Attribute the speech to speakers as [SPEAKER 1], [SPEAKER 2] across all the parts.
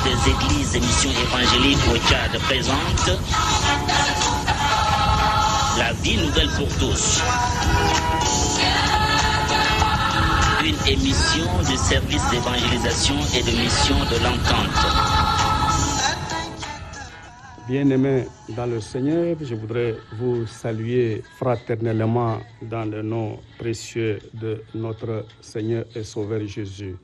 [SPEAKER 1] des églises et missions évangéliques au Tchad présente La vie nouvelle pour tous. Une émission du service d'évangélisation et de mission de l'entente.
[SPEAKER 2] Bien-aimés dans le Seigneur, je voudrais vous saluer fraternellement dans le nom précieux de notre Seigneur et Sauveur Jésus.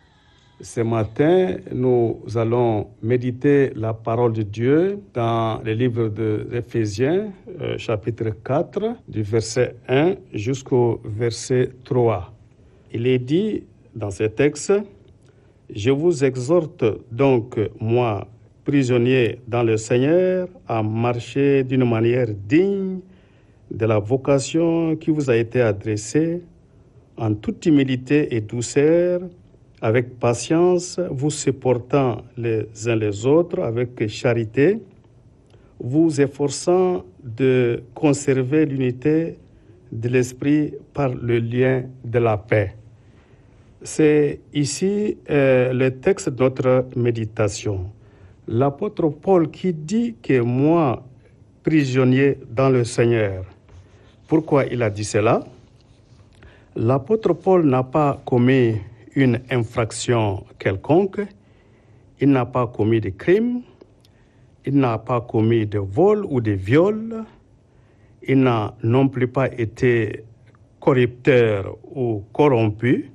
[SPEAKER 2] Ce matin, nous allons méditer la parole de Dieu dans le livre d'Éphésiens, chapitre 4, du verset 1 jusqu'au verset 3. Il est dit dans ce texte, « Je vous exhorte donc, moi, prisonnier dans le Seigneur, à marcher d'une manière digne de la vocation qui vous a été adressée, en toute humilité et douceur, avec patience, vous supportant les uns les autres avec charité, vous efforçant de conserver l'unité de l'esprit par le lien de la paix. » C'est ici le texte de notre méditation. L'apôtre Paul qui dit que moi, prisonnier dans le Seigneur. Pourquoi il a dit cela? L'apôtre Paul n'a pas commis une infraction quelconque, il n'a pas commis de crime, il n'a pas commis de vol ou de viol, il n'a non plus pas été corrupteur ou corrompu,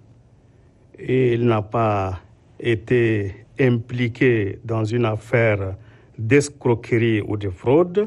[SPEAKER 2] et il n'a pas été impliqué dans une affaire d'escroquerie ou de fraude,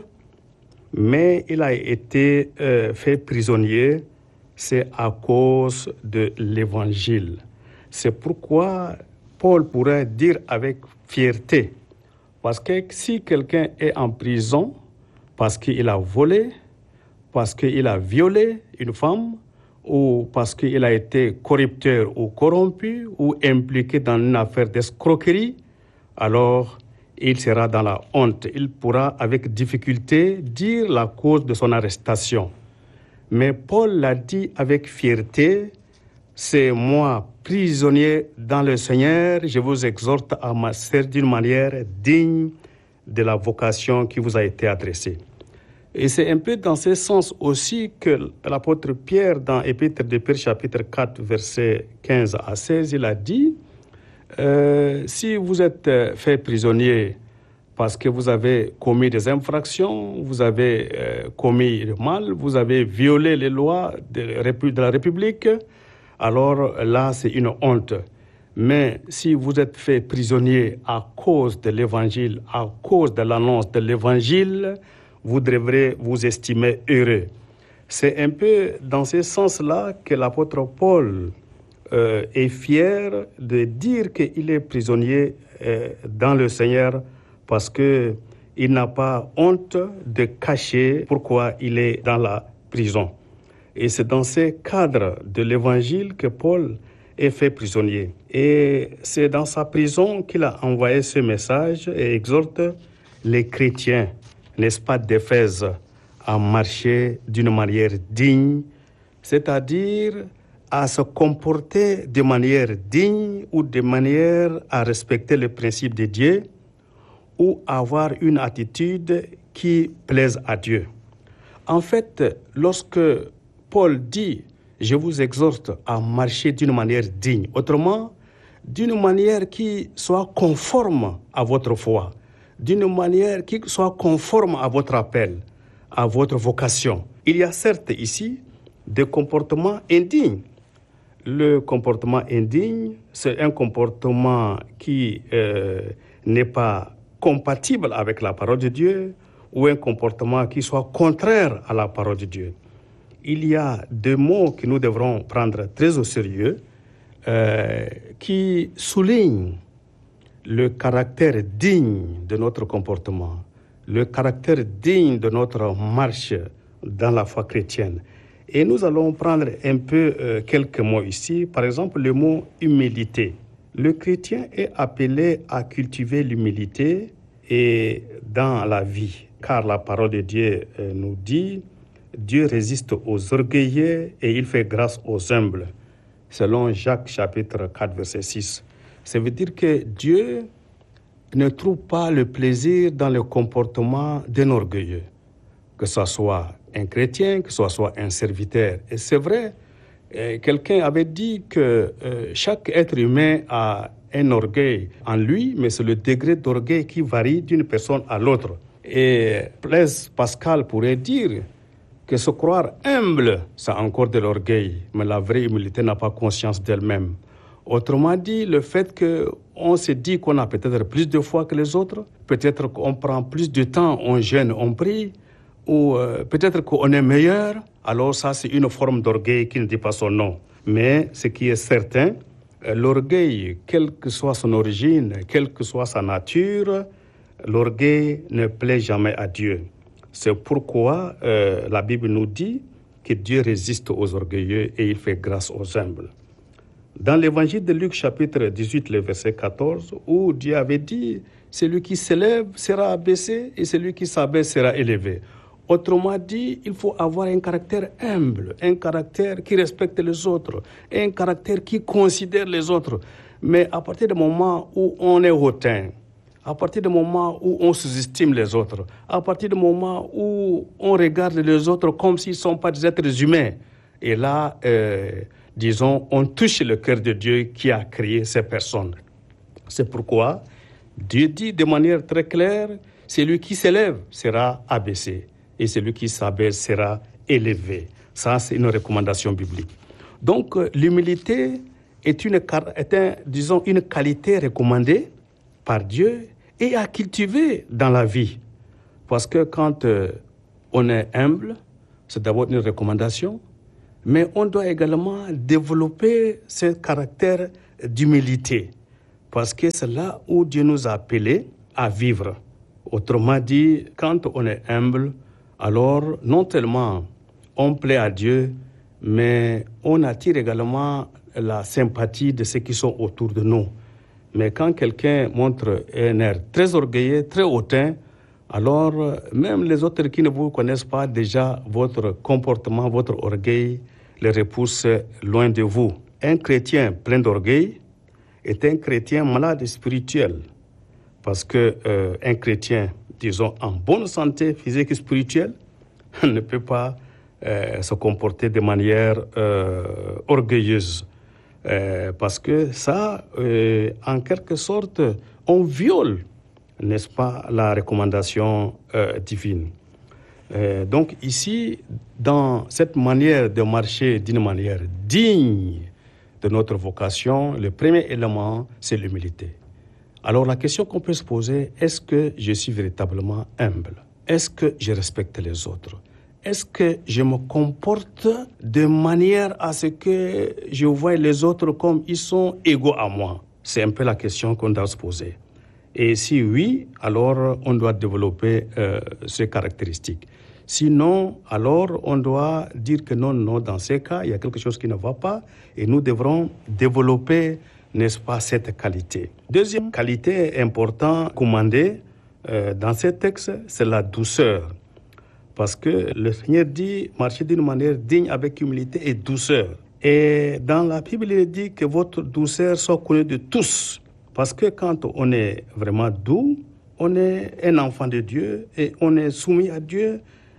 [SPEAKER 2] mais il a été fait prisonnier, c'est à cause de l'Évangile. C'est pourquoi Paul pourrait dire avec fierté, parce que si quelqu'un est en prison parce qu'il a volé, parce qu'il a violé une femme, ou parce qu'il a été corrupteur ou corrompu, ou impliqué dans une affaire d'escroquerie, alors il sera dans la honte. Il pourra avec difficulté dire la cause de son arrestation. Mais Paul l'a dit avec fierté, c'est moi, prisonnier dans le Seigneur, je vous exhorte à marcher d'une manière digne de la vocation qui vous a été adressée. Et c'est un peu dans ce sens aussi que l'apôtre Pierre, dans Épître de Pierre, chapitre 4, versets 15 à 16, il a dit, si vous êtes fait prisonnier parce que vous avez commis des infractions, vous avez commis le mal, vous avez violé les lois de la République, alors là, c'est une honte. Mais si vous êtes fait prisonnier à cause de l'Évangile, à cause de l'annonce de l'Évangile, vous devrez vous estimer heureux. C'est un peu dans ce sens-là que l'apôtre Paul est fier de dire qu'il est prisonnier dans le Seigneur parce qu'il n'a pas honte de cacher pourquoi il est dans la prison. Et c'est dans ce cadre de l'Évangile que Paul est fait prisonnier. Et c'est dans sa prison qu'il a envoyé ce message et exhorte les chrétiens, n'est-ce pas, d'Éphèse, à marcher d'une manière digne, c'est-à-dire à se comporter de manière digne ou de manière à respecter le principe de Dieu ou avoir une attitude qui plaise à Dieu. En fait, lorsque Paul dit « Je vous exhorte à marcher d'une manière digne », autrement, d'une manière qui soit conforme à votre foi, d'une manière qui soit conforme à votre appel, à votre vocation. Il y a certes ici des comportements indignes. Le comportement indigne, c'est un comportement qui n'est pas compatible avec la parole de Dieu ou un comportement qui soit contraire à la parole de Dieu. Il y a deux mots que nous devrons prendre très au sérieux qui soulignent le caractère digne de notre comportement, le caractère digne de notre marche dans la foi chrétienne. Et nous allons prendre un peu quelques mots ici. Par exemple, le mot humilité. Le chrétien est appelé à cultiver l'humilité et dans la vie, car la parole de Dieu nous dit « Dieu résiste aux orgueilleux et il fait grâce aux humbles », selon Jacques chapitre 4, verset 6. Ça veut dire que Dieu ne trouve pas le plaisir dans le comportement d'un orgueilleux, que ce soit un chrétien, que ce soit un serviteur. Et c'est vrai, quelqu'un avait dit que chaque être humain a un orgueil en lui, mais c'est le degré d'orgueil qui varie d'une personne à l'autre. Et Blaise Pascal pourrait dire que se croire humble, c'est encore de l'orgueil, mais la vraie humilité n'a pas conscience d'elle-même. Autrement dit, le fait qu'on se dit qu'on a peut-être plus de foi que les autres, peut-être qu'on prend plus de temps, on jeûne, on prie, ou peut-être qu'on est meilleur, alors ça c'est une forme d'orgueil qui ne dit pas son nom. Mais ce qui est certain, l'orgueil, quelle que soit son origine, quelle que soit sa nature, l'orgueil ne plaît jamais à Dieu. C'est pourquoi la Bible nous dit que Dieu résiste aux orgueilleux et il fait grâce aux humbles. Dans l'évangile de Luc chapitre 18, le verset 14, où Dieu avait dit « Celui qui s'élève sera abaissé et celui qui s'abaisse sera élevé ». Autrement dit, il faut avoir un caractère humble, un caractère qui respecte les autres, un caractère qui considère les autres. Mais à partir du moment où on est hautain, à partir du moment où on sous-estime les autres, à partir du moment où on regarde les autres comme s'ils ne sont pas des êtres humains, et là, disons, on touche le cœur de Dieu qui a créé ces personnes. C'est pourquoi Dieu dit de manière très claire, celui qui s'élève sera abaissé et celui qui s'abaisse sera élevé. Ça, c'est une recommandation biblique. Donc, l'humilité est une qualité recommandée par Dieu et à cultiver dans la vie. Parce que quand on est humble, c'est d'abord une recommandation, mais on doit également développer ce caractère d'humilité. Parce que c'est là où Dieu nous a appelés à vivre. Autrement dit, quand on est humble, alors non seulement on plaît à Dieu, mais on attire également la sympathie de ceux qui sont autour de nous. Mais quand quelqu'un montre un air très orgueilleux, très hautain, alors même les autres qui ne vous connaissent pas, déjà votre comportement, votre orgueil les repousse loin de vous. Un chrétien plein d'orgueil est un chrétien malade spirituel. Parce qu'un chrétien, disons, en bonne santé physique et spirituelle, ne peut pas se comporter de manière orgueilleuse. Parce que ça, en quelque sorte, on viole, n'est-ce pas, la recommandation divine. Donc ici, dans cette manière de marcher d'une manière digne de notre vocation, le premier élément, c'est l'humilité. Alors la question qu'on peut se poser, est-ce que je suis véritablement humble? Est-ce que je respecte les autres? Est-ce que je me comporte de manière à ce que je vois les autres comme ils sont égaux à moi? C'est un peu la question qu'on doit se poser. Et si oui, alors on doit développer ces caractéristiques. Sinon, alors on doit dire que non, dans ces cas, il y a quelque chose qui ne va pas et nous devrons développer, n'est-ce pas, cette qualité. Deuxième qualité importante commandée dans ces textes, c'est la douceur. Parce que le Seigneur dit, marchez d'une manière digne avec humilité et douceur. Et dans la Bible, il dit que votre douceur soit connue de tous. Parce que quand on est vraiment doux, on est un enfant de Dieu et on est soumis à Dieu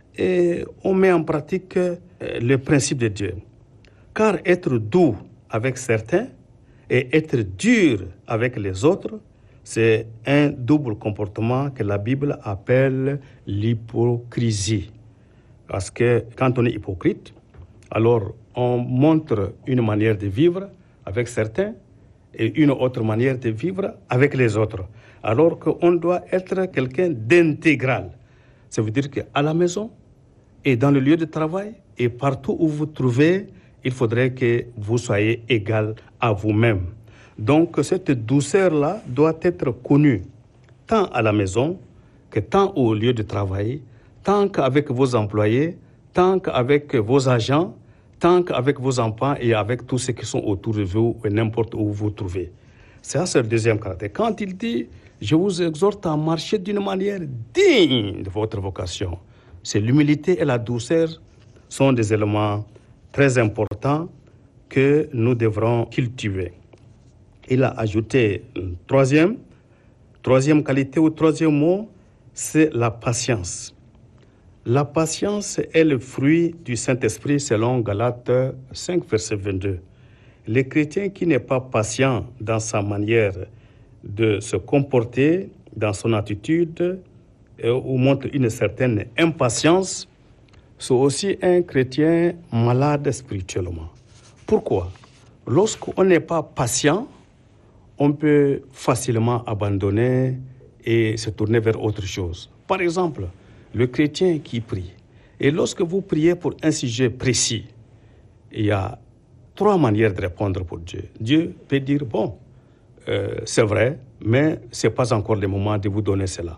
[SPEAKER 2] et on met en pratique le principe de Dieu. Car être doux avec certains et être dur avec les autres, c'est un double comportement que la Bible appelle l'hypocrisie. Parce que quand on est hypocrite, alors on montre une manière de vivre avec certains et une autre manière de vivre avec les autres. Alors qu'on doit être quelqu'un d'intégral. Ça veut dire qu'à la maison et dans le lieu de travail et partout où vous vous trouvez, il faudrait que vous soyez égal à vous-même. Donc cette douceur-là doit être connue tant à la maison que tant au lieu de travail, tant qu'avec vos employés, tant qu'avec vos agents, tant qu'avec vos enfants et avec tous ceux qui sont autour de vous et n'importe où vous vous trouvez. Ça, c'est le deuxième caractère. Quand il dit « Je vous exhorte à marcher d'une manière digne de votre vocation », c'est l'humilité et la douceur sont des éléments très importants que nous devrons cultiver. Il a ajouté un troisième, Troisième qualité ou troisième mot, c'est la patience. La patience est le fruit du Saint-Esprit selon Galates 5, verset 22. Le chrétien qui n'est pas patient dans sa manière de se comporter, dans son attitude, ou montre une certaine impatience, c'est aussi un chrétien malade spirituellement. Pourquoi? Lorsqu'on n'est pas patient, on peut facilement abandonner et se tourner vers autre chose. Par exemple, le chrétien qui prie. Et lorsque vous priez pour un sujet précis, il y a 3 manières de répondre pour Dieu. Dieu peut dire, c'est vrai, mais ce n'est pas encore le moment de vous donner cela.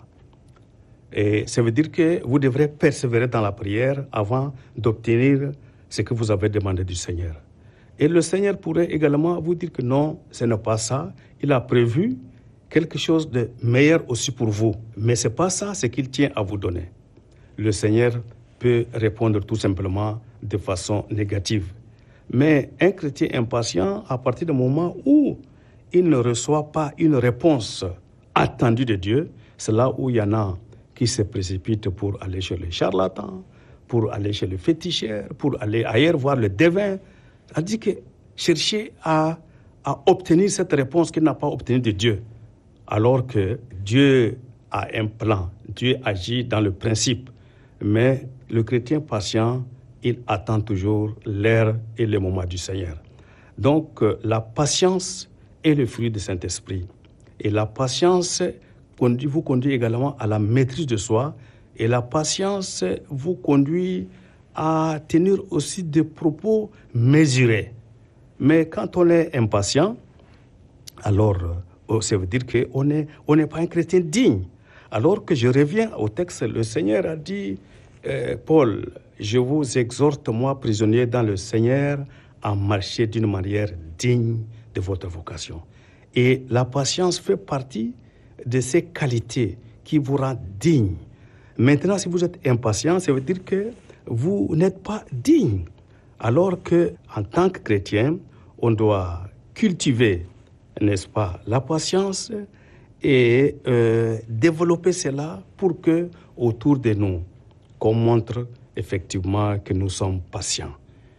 [SPEAKER 2] Et ça veut dire que vous devrez persévérer dans la prière avant d'obtenir ce que vous avez demandé du Seigneur. Et le Seigneur pourrait également vous dire que non, ce n'est pas ça. Il a prévu quelque chose de meilleur aussi pour vous. Mais ce n'est pas ça ce qu'il tient à vous donner. Le Seigneur peut répondre tout simplement de façon négative. Mais un chrétien impatient, à partir du moment où il ne reçoit pas une réponse attendue de Dieu, c'est là où il y en a qui se précipitent pour aller chez les charlatans, pour aller chez le féticheur, pour aller ailleurs voir le devin. C'est-à-dire que chercher à obtenir cette réponse qu'il n'a pas obtenue de Dieu, alors que Dieu a un plan, Dieu agit dans le principe. Mais le chrétien patient, il attend toujours l'heure et le moment du Seigneur. Donc, la patience est le fruit du Saint-Esprit. Et la patience vous conduit également à la maîtrise de soi. Et la patience vous conduit à tenir aussi des propos mesurés. Mais quand on est impatient, alors ça veut dire qu'on n'est pas un chrétien digne. Alors que je reviens au texte, le Seigneur a dit, Paul, je vous exhorte, moi, prisonnier dans le Seigneur, à marcher d'une manière digne de votre vocation. Et la patience fait partie de ces qualités qui vous rendent digne. Maintenant, si vous êtes impatient, ça veut dire que vous n'êtes pas digne. Alors qu'en tant que chrétien, on doit cultiver, n'est-ce pas, la patience et développer cela pour que, autour de nous, qu'on montre effectivement que nous sommes patients.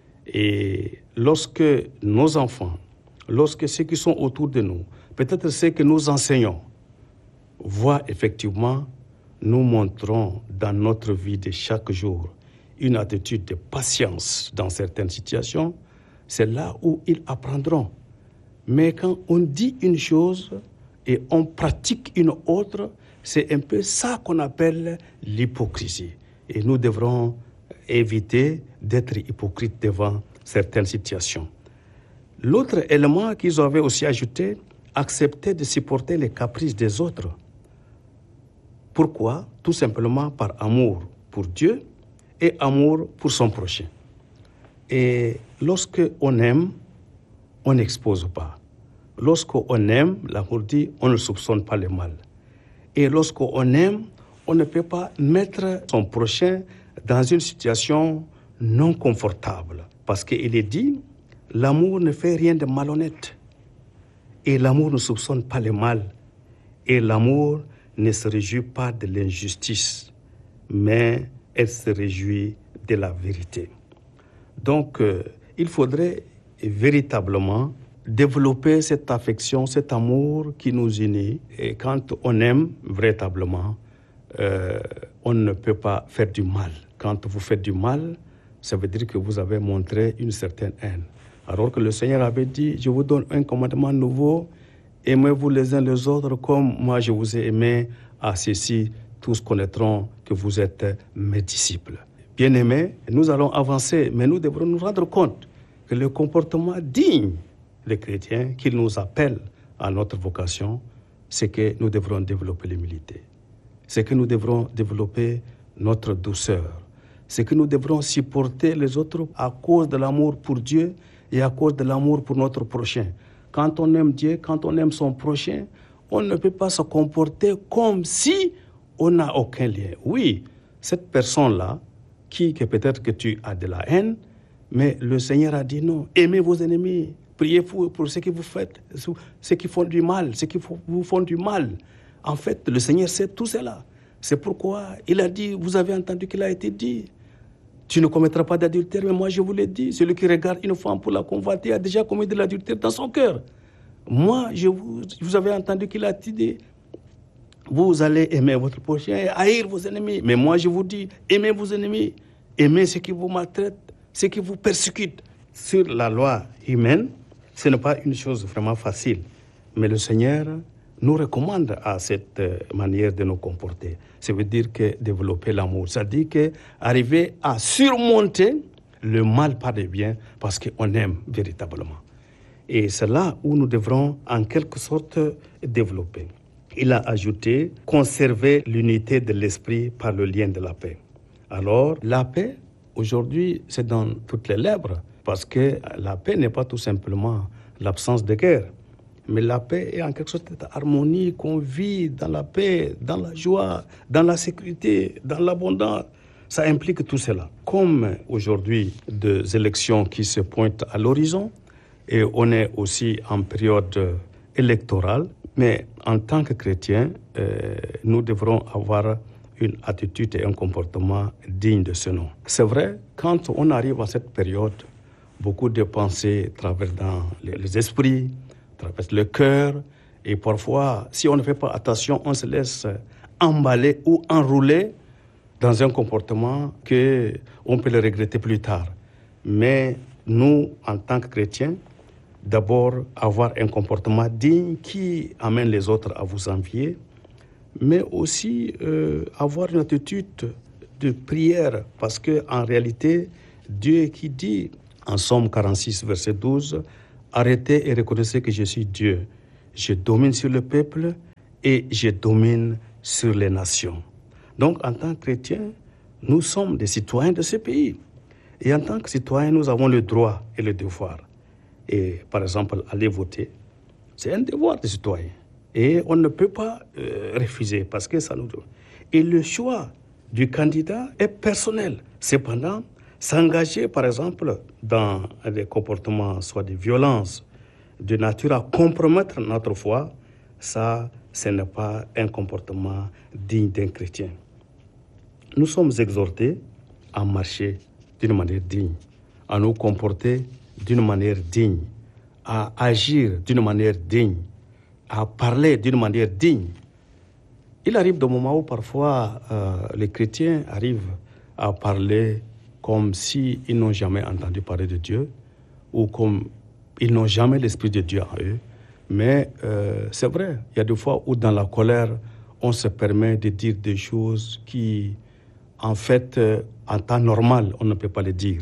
[SPEAKER 2] Et lorsque nos enfants, lorsque ceux qui sont autour de nous, peut-être ceux que nous enseignons, voient effectivement, nous montrons dans notre vie de chaque jour une attitude de patience dans certaines situations, c'est là où ils apprendront. Mais quand on dit une chose et on pratique une autre, c'est un peu ça qu'on appelle l'hypocrisie. Et nous devrons éviter d'être hypocrites devant certaines situations. L'autre élément qu'ils avaient aussi ajouté, accepter de supporter les caprices des autres. Pourquoi? Tout simplement par amour pour Dieu et amour pour son prochain. Et lorsque on aime, on n'expose pas. Lorsqu'on aime, l'amour dit, on ne soupçonne pas le mal. Et lorsqu'on aime, on ne peut pas mettre son prochain dans une situation non confortable. Parce qu'il est dit, l'amour ne fait rien de malhonnête. Et l'amour ne soupçonne pas le mal. Et l'amour ne se réjouit pas de l'injustice, mais elle se réjouit de la vérité. Donc, il faudrait véritablement développer cette affection, cet amour qui nous unit. Et quand on aime véritablement, on ne peut pas faire du mal. Quand vous faites du mal, ça veut dire que vous avez montré une certaine haine. Alors que le Seigneur avait dit, je vous donne un commandement nouveau, aimez-vous les uns les autres comme moi je vous ai aimé, à ceci tous connaîtront que vous êtes mes disciples. Bien-aimés, nous allons avancer, mais nous devrons nous rendre compte que le comportement digne des chrétiens, qu'il nous appelle à notre vocation, c'est que nous devrons développer l'humilité. C'est que nous devrons développer notre douceur. C'est que nous devrons supporter les autres à cause de l'amour pour Dieu et à cause de l'amour pour notre prochain. Quand on aime Dieu, quand on aime son prochain, on ne peut pas se comporter comme si on n'a aucun lien. Oui, cette personne-là, que peut-être que tu as de la haine, mais le Seigneur a dit non, aimez vos ennemis, priez pour ceux qui vous faites, ceux qui font du mal, ceux qui vous font du mal. En fait, le Seigneur sait tout cela. C'est pourquoi il a dit, vous avez entendu qu'il a été dit, tu ne commettras pas d'adultère, mais moi je vous l'ai dit, celui qui regarde une femme pour la convoiter a déjà commis de l'adultère dans son cœur. Moi, vous avez entendu qu'il a dit, vous allez aimer votre prochain et haïr vos ennemis. Mais moi je vous dis, aimez vos ennemis, aimez ceux qui vous maltraitent, ceux qui vous persécutent. Sur la loi humaine, ce n'est pas une chose vraiment facile. Mais le Seigneur nous recommande à cette manière de nous comporter. Ça veut dire que développer l'amour. Ça dit qu'arriver à surmonter le mal par le bien parce qu'on aime véritablement. Et c'est là où nous devrons en quelque sorte développer. Il a ajouté conserver l'unité de l'esprit par le lien de la paix. Alors, la paix, aujourd'hui, c'est dans toutes les lèvres. Parce que la paix n'est pas tout simplement l'absence de guerre. Mais la paix est en quelque sorte cette harmonie qu'on vit dans la paix, dans la joie, dans la sécurité, dans l'abondance. Ça implique tout cela. Comme aujourd'hui des élections qui se pointent à l'horizon, et on est aussi en période électorale, mais en tant que chrétiens, nous devrons avoir une attitude et un comportement digne de ce nom. C'est vrai, quand on arrive à cette période, beaucoup de pensées traversent dans les esprits, traversent le cœur, et parfois, si on ne fait pas attention, on se laisse emballer ou enrouler dans un comportement qu'on peut le regretter plus tard. Mais nous, en tant que chrétiens, d'abord avoir un comportement digne qui amène les autres à vous envier, mais aussi avoir une attitude de prière, parce qu'en réalité, Dieu qui dit en Somme 46, verset 12, « Arrêtez et reconnaissez que je suis Dieu. Je domine sur le peuple et je domine sur les nations. » Donc, en tant que chrétiens, nous sommes des citoyens de ce pays. Et en tant que citoyens, nous avons le droit et le devoir. Et par exemple, aller voter, c'est un devoir des citoyens. Et on ne peut pas refuser parce que ça nous doit. Et le choix du candidat est personnel. Cependant, s'engager, par exemple, dans des comportements, soit de violence, de nature à compromettre notre foi, ça, ce n'est pas un comportement digne d'un chrétien. Nous sommes exhortés à marcher d'une manière digne, à nous comporter d'une manière digne, à agir d'une manière digne, à parler d'une manière digne. Il arrive des moments où parfois les chrétiens arrivent à parler comme s'ils n'ont jamais entendu parler de Dieu ou comme ils n'ont jamais l'Esprit de Dieu en eux. Mais c'est vrai, il y a des fois où dans la colère, on se permet de dire des choses qui, en fait, en temps normal, on ne peut pas les dire.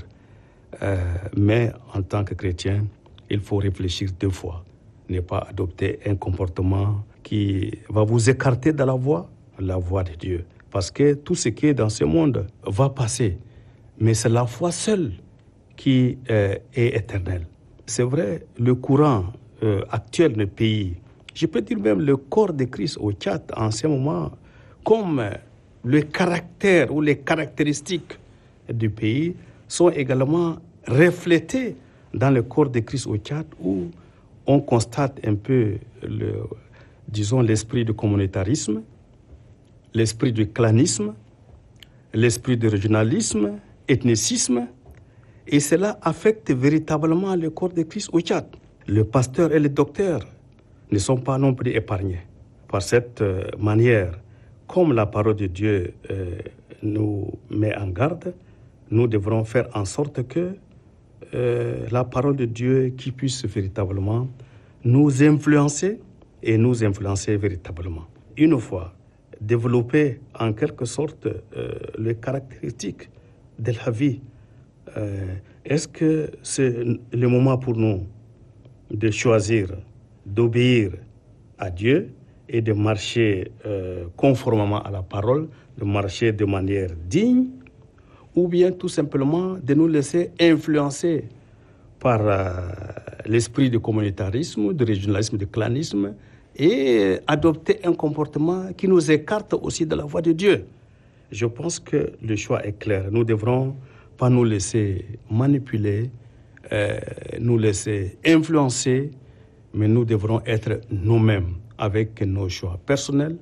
[SPEAKER 2] Mais en tant que chrétien, il faut réfléchir 2 fois. Ne pas adopter un comportement qui va vous écarter de la voie de Dieu. Parce que tout ce qui est dans ce monde va passer. Mais c'est la foi seule qui est éternelle. C'est vrai, le courant actuel du pays, je peux dire même le corps de Christ au Tchad en ce moment, comme le caractère ou les caractéristiques du pays sont également reflétées dans le corps de Christ au Tchad, où on constate un peu, l'esprit du communautarisme, l'esprit du clanisme, l'esprit du régionalisme, ethnicisme, et cela affecte véritablement le corps de Christ au Tchad. Le pasteur et le docteur ne sont pas non plus épargnés par cette manière. Comme la parole de Dieu nous met en garde, nous devrons faire en sorte que la parole de Dieu qui puisse véritablement nous influencer et nous influencer véritablement. Une fois développer en quelque sorte les caractéristiques de la vie, est-ce que c'est le moment pour nous de choisir, d'obéir à Dieu et de marcher conformément à la parole, de marcher de manière digne, ou bien tout simplement de nous laisser influencer par l'esprit du communautarisme, du régionalisme, du clanisme, et adopter un comportement qui nous écarte aussi de la voie de Dieu. Je pense que le choix est clair. Nous ne devrons pas nous laisser manipuler, nous laisser influencer, mais nous devrons être nous-mêmes avec nos choix personnels,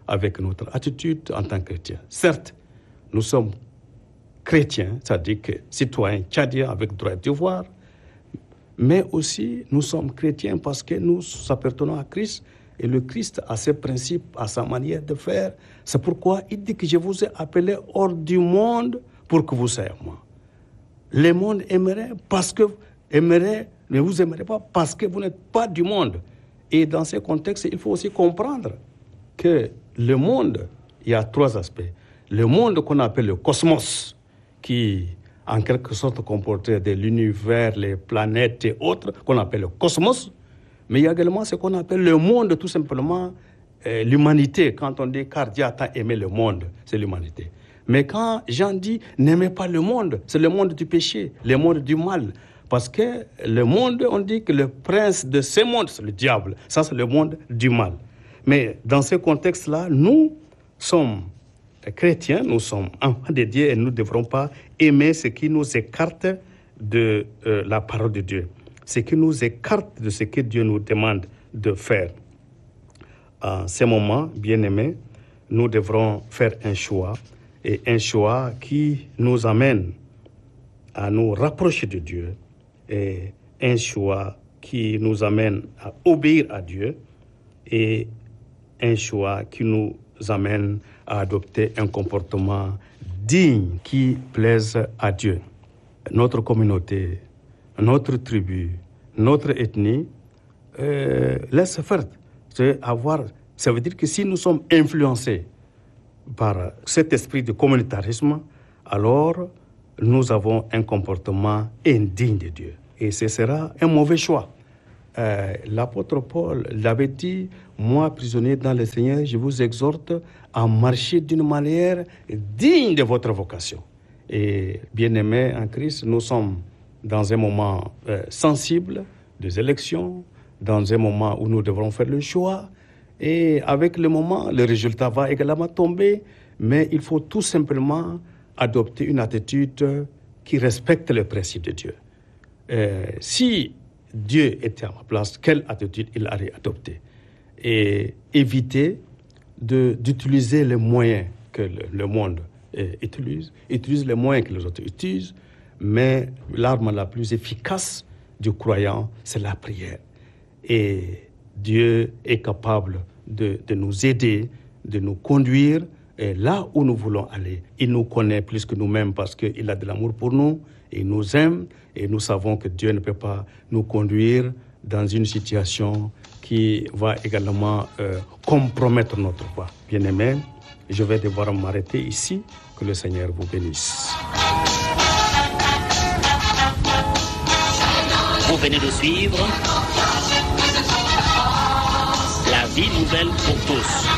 [SPEAKER 2] avec notre attitude en tant que chrétiens. Certes, nous sommes chrétiens, c'est-à-dire que citoyens tchadiens avec droit de devoir, mais aussi nous sommes chrétiens parce que nous appartenons à Christ et le Christ a ses principes, a sa manière de faire. C'est pourquoi il dit que je vous ai appelé hors du monde pour que vous soyez moi. Le monde aimerait parce que aimerait, mais vous n'aimerez pas parce que vous n'êtes pas du monde. Et dans ce contexte, il faut aussi comprendre que le monde, il y a 3 aspects. Le monde qu'on appelle le cosmos, qui en quelque sorte comporte de l'univers, les planètes et autres, qu'on appelle le cosmos. Mais il y a également ce qu'on appelle le monde, tout simplement, l'humanité. Quand on dit car Dieu a tant aimé le monde, c'est l'humanité. Mais quand Jean dit n'aimez pas le monde, c'est le monde du péché, le monde du mal. Parce que le monde, on dit que le prince de ce monde, c'est le diable. Ça, c'est le monde du mal. Mais dans ce contexte-là, nous sommes chrétiens, nous sommes enfants de Dieu et nous ne devrons pas aimer ce qui nous écarte de la parole de Dieu, ce qui nous écarte de ce que Dieu nous demande de faire. En ce moment, bien-aimés, nous devrons faire un choix, et un choix qui nous amène à nous rapprocher de Dieu, et un choix qui nous amène à obéir à Dieu, et un choix qui nous amène à adopter un comportement digne qui plaise à Dieu. Notre communauté, notre tribu, notre ethnie laisse faire. Ça veut dire que si nous sommes influencés par cet esprit de communautarisme, alors nous avons un comportement indigne de Dieu. Et ce sera un mauvais choix. L'apôtre Paul l'avait dit, moi, prisonnier dans le Seigneur, je vous exhorte à marcher d'une manière digne de votre vocation. Et bien-aimés en Christ, nous sommes dans un moment sensible des élections, dans un moment où nous devrons faire le choix. Et avec le moment, le résultat va également tomber, mais il faut tout simplement adopter une attitude qui respecte le principe de Dieu. Si Dieu était à ma place, quelle attitude il allait adopter? Et éviter d'utiliser les moyens que le monde utilise les moyens que les autres utilisent, mais l'arme la plus efficace du croyant, c'est la prière. Et Dieu est capable de nous aider, de nous conduire là où nous voulons aller. Il nous connaît plus que nous-mêmes parce qu'il a de l'amour pour nous, il nous aime et nous savons que Dieu ne peut pas nous conduire dans une situation qui va également compromettre notre foi. Bien-aimés, je vais devoir m'arrêter ici. Que le Seigneur vous bénisse.
[SPEAKER 1] Vous venez de suivre La vie nouvelle pour tous.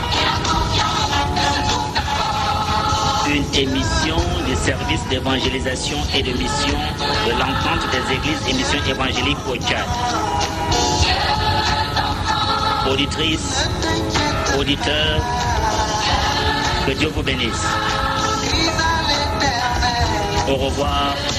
[SPEAKER 1] Une émission du service d'évangélisation et de mission de l'entente des églises et missions évangéliques au Tchad. Auditrices, auditeurs, que Dieu vous bénisse. Au revoir.